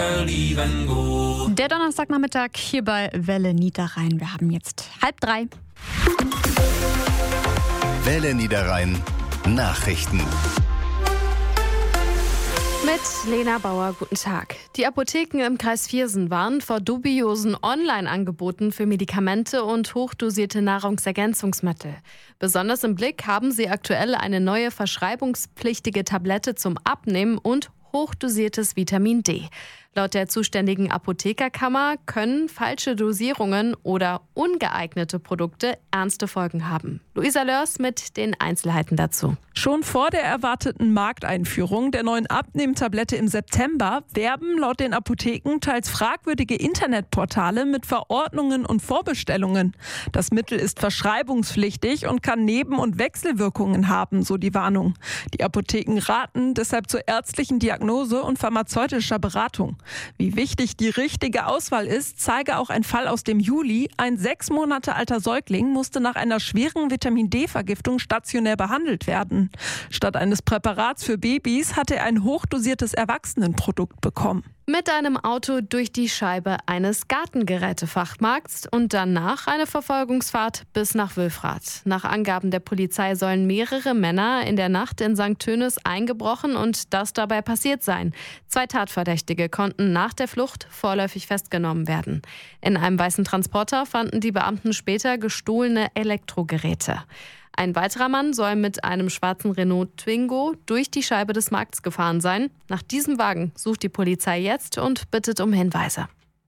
Der Donnerstagnachmittag hier bei Welle Niederrhein. Wir haben jetzt 2:30. Welle Niederrhein Nachrichten. Mit Lena Bauer, guten Tag. Die Apotheken im Kreis Viersen warnen vor dubiosen Online-Angeboten für Medikamente und hochdosierte Nahrungsergänzungsmittel. Besonders im Blick haben sie aktuell eine neue verschreibungspflichtige Tablette zum Abnehmen und hochdosiertes Vitamin D. Laut der zuständigen Apothekerkammer können falsche Dosierungen oder ungeeignete Produkte ernste Folgen haben. Luisa Lörs mit den Einzelheiten dazu. Schon vor der erwarteten Markteinführung der neuen Abnehmtablette im September werben laut den Apotheken teils fragwürdige Internetportale mit Verordnungen und Vorbestellungen. Das Mittel ist verschreibungspflichtig und kann Neben- und Wechselwirkungen haben, so die Warnung. Die Apotheken raten deshalb zur ärztlichen Diagnose und pharmazeutischer Beratung. Wie wichtig die richtige Auswahl ist, zeige auch ein Fall aus dem Juli. Ein 6 Monate alter Säugling musste nach einer schweren Vitamin-D-Vergiftung stationär behandelt werden. Statt eines Präparats für Babys hatte er ein hochdosiertes Erwachsenenprodukt bekommen. Mit einem Auto durch die Scheibe eines Gartengerätefachmarkts und danach eine Verfolgungsfahrt bis nach Wülfrath. Nach Angaben der Polizei sollen mehrere Männer in der Nacht in St. Tönis eingebrochen und das dabei passiert sein. 2 Tatverdächtige konnten nach der Flucht vorläufig festgenommen werden. In einem weißen Transporter fanden die Beamten später gestohlene Elektrogeräte. Ein weiterer Mann soll mit einem schwarzen Renault Twingo durch die Scheibe des Markts gefahren sein. Nach diesem Wagen sucht die Polizei jetzt und bittet um Hinweise.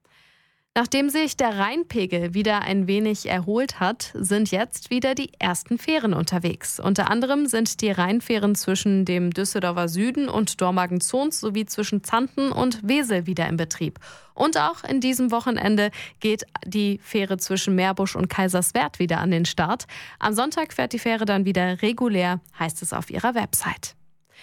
Nachdem sich der Rheinpegel wieder ein wenig erholt hat, sind jetzt wieder die ersten Fähren unterwegs. Unter anderem sind die Rheinfähren zwischen dem Düsseldorfer Süden und Dormagen-Zons sowie zwischen Zanten und Wesel wieder in Betrieb. Und auch in diesem Wochenende geht die Fähre zwischen Meerbusch und Kaiserswerth wieder an den Start. Am Sonntag fährt die Fähre dann wieder regulär, heißt es auf ihrer Website.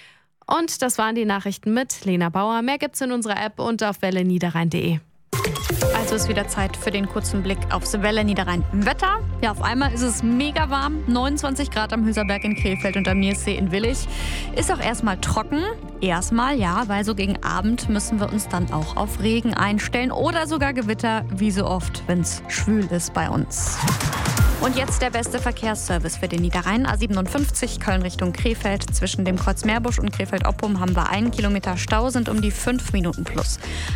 Und das waren die Nachrichten mit Lena Bauer. Mehr gibt's in unserer App und auf welleniederrhein.de. Also ist wieder Zeit für den kurzen Blick aufs Welle Niederrhein Wetter. Ja, auf einmal ist es mega warm. 29 Grad am Hülserberg in Krefeld und am Niersee in Willich. Ist auch erstmal trocken. Erstmal, ja, weil so gegen Abend müssen wir uns dann auch auf Regen einstellen oder sogar Gewitter, wie so oft, wenn es schwül ist bei uns. Und jetzt der beste Verkehrsservice für den Niederrhein. A57 Köln Richtung Krefeld. Zwischen dem Kreuz Meerbusch und Krefeld-Oppum haben wir 1 Kilometer Stau, sind um die 5 Minuten plus.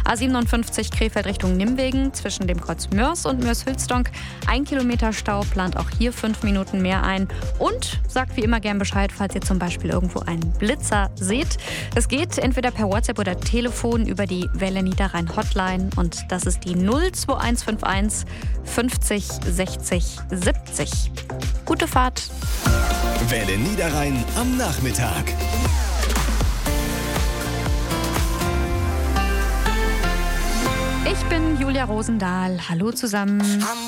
A57 Krefeld Richtung Nimwegen. Zwischen dem Kreuz Mörs und Mörs-Hülsdonk 1 Kilometer Stau, plant auch hier 5 Minuten mehr ein. Und sagt wie immer gern Bescheid, falls ihr zum Beispiel irgendwo einen Blitzer seht. Es geht entweder per WhatsApp oder Telefon über die Welle Niederrhein Hotline. Und das ist die 02151 50 60 70. Gute Fahrt. Welle Niederrhein am Nachmittag. Ich bin Julia Rosendahl. Hallo zusammen.